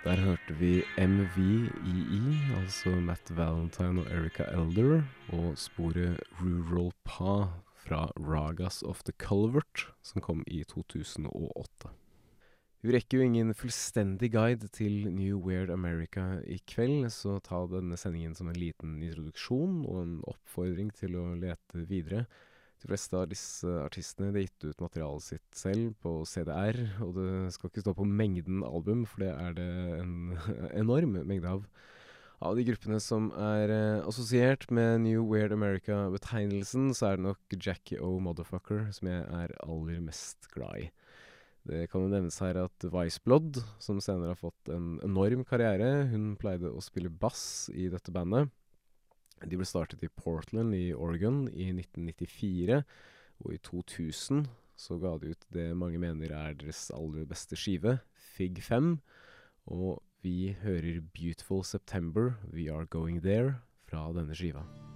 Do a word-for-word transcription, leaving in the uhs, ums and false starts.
Der hørte vi M V E E, altså Matt Valentine og Erica Elder, og sporet Rural Pa fra Ragas of the Culvert, som kom i to tusen og åtte. Vi rekker jo ingen fullstendig guide til New Weird America i kveld, så ta denne sendingen som en liten introduksjon og en oppfordring til å lete videre. De fleste av disse artistene de har gitt ut materialet sitt selv på C D R, og det skal ikke stå på mengden album, for det er det en enorm mengde av. Av de gruppene som er eh, assosiert med New Weird America-betegnelsen, så er det nok Jackie O. Motherfucker som jeg er aller mest glad i. Det kan jo nevnes her at Vice Blood, som senere har fått en enorm karriere, hun pleide å spille bass i dette bandet. De ble startet i Portland i Oregon i nitten nittifire, og i to tusen så ga de ut det mange mener er deres aller beste skive, Fig fem, og vi hører Beautiful September, We Are Going There, fra denne skiva.